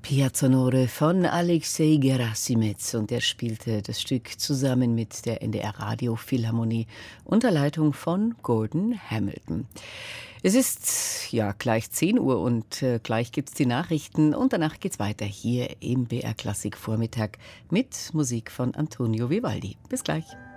Piazzonore von Alexei Gerassimets, und er spielte das Stück zusammen mit der NDR Radio Philharmonie unter Leitung von Gordon Hamilton. Es ist ja gleich 10 Uhr und gleich gibt's die Nachrichten und danach geht's weiter hier im BR Klassik Vormittag mit Musik von Antonio Vivaldi. Bis gleich.